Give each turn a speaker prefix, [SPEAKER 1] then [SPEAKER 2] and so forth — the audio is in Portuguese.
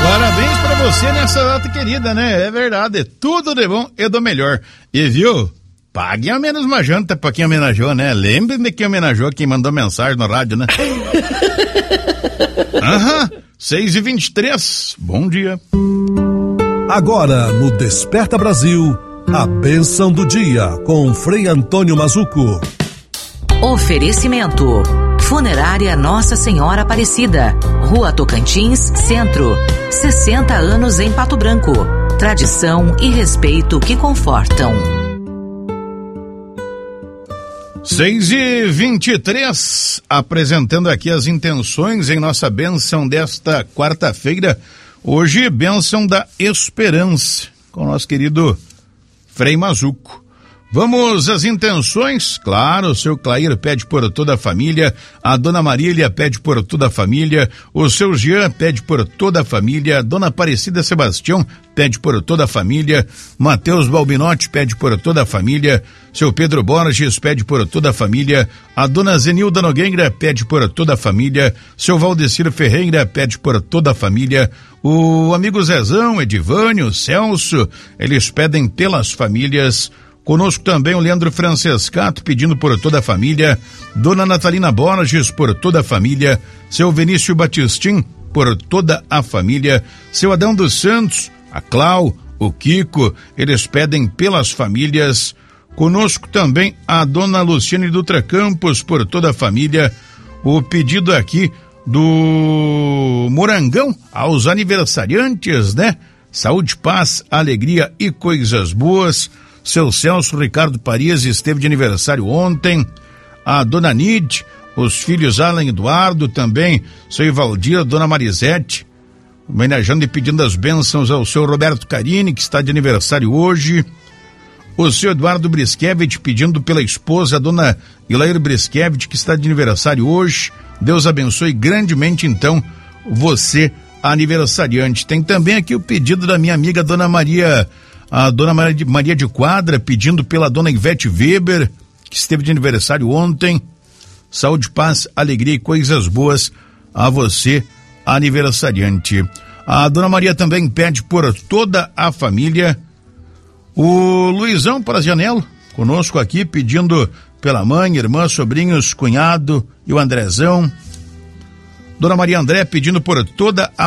[SPEAKER 1] Parabéns pra você nessa data querida, né? É verdade, tudo de bom e do melhor. E viu? Pague ao menos uma janta pra quem homenageou, né? Lembrem de quem homenageou, quem mandou mensagem no rádio, né? 6h23, bom dia.
[SPEAKER 2] Agora no Desperta Brasil, a bênção do dia com Frei Antônio Mazzuco.
[SPEAKER 3] Oferecimento: Funerária Nossa Senhora Aparecida, Rua Tocantins, Centro. 60 anos em Pato Branco. Tradição e respeito que confortam.
[SPEAKER 1] 6h23, apresentando aqui as intenções em nossa bênção desta quarta-feira. Hoje, bênção da esperança, com o nosso querido Frei Mazzuco. Vamos às intenções. Claro, o seu Clair pede por toda a família, a dona Marília pede por toda a família, o seu Jean pede por toda a família, a dona Aparecida Sebastião pede por toda a família, Matheus Balbinotti pede por toda a família, seu Pedro Borges pede por toda a família, a dona Zenilda Nogueira pede por toda a família, seu Valdecir Ferreira pede por toda a família, o amigo Zezão, Edivânio, Celso, eles pedem pelas famílias. Conosco também o Leandro Francescato pedindo por toda a família, dona Natalina Borges por toda a família, seu Vinícius Batistim por toda a família, seu Adão dos Santos, a Clau, o Kiko, eles pedem pelas famílias. Conosco também a dona Luciane Dutra Campos por toda a família, o pedido aqui do Morangão aos aniversariantes, né? Saúde, paz, alegria e coisas boas. Seu Celso Ricardo Parias esteve de aniversário ontem, a dona Nid, os filhos Alan e Eduardo também, seu Ivaldir, a dona Marisete, homenageando e pedindo as bênçãos ao seu Roberto Carini, que está de aniversário hoje, o seu Eduardo Briskevich pedindo pela esposa, a dona Ilair Briskevich, que está de aniversário hoje. Deus abençoe grandemente, então, você, aniversariante. Tem também aqui o pedido da minha amiga dona Maria, a dona Maria de Quadra, pedindo pela dona Ivete Weber, que esteve de aniversário ontem. Saúde, paz, alegria e coisas boas a você, aniversariante. A dona Maria também pede por toda a família. O Luizão Parazianello, conosco aqui, pedindo pela mãe, irmã, sobrinhos, cunhado e o Andrezão. Dona Maria André pedindo por toda a